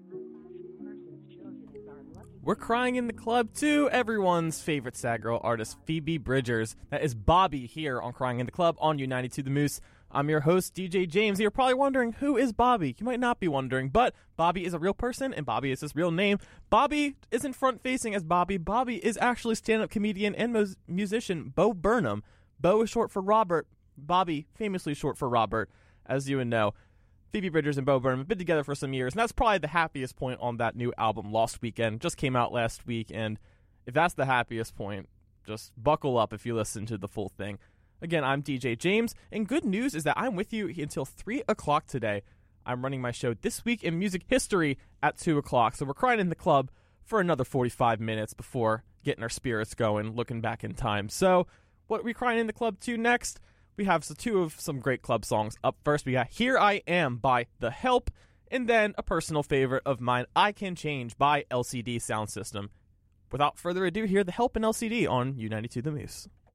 We're crying in the club too. Everyone's favorite sad girl artist, Phoebe Bridgers. That is Bobby here on Crying in the Club on U92 The Moose. I'm your host, DJ James. You're probably wondering, who is Bobby? You might not be wondering, but Bobby is a real person, and Bobby is his real name. Bobby isn't front-facing as Bobby. Bobby is actually stand-up comedian and musician Bo Burnham. Bo is short for Robert. Bobby, famously short for Robert, as you would know. Phoebe Bridgers and Bo Burnham have been together for some years, and that's probably the happiest point on that new album, Lost Weekend. Just came out last week, and if that's the happiest point, just buckle up if you listen to the full thing. Again, I'm DJ James, and good news is that I'm with you until 3 o'clock today. I'm running my show This Week in Music History at 2 o'clock, so we're crying in the club for another 45 minutes before getting our spirits going, looking back in time. So, what are we crying in the club to next? We have two of some great club songs. Up first, we got Here I Am by The Help, and then a personal favorite of mine, I Can Change by LCD Sound System. Without further ado, hear The Help and LCD on U92 The Moose.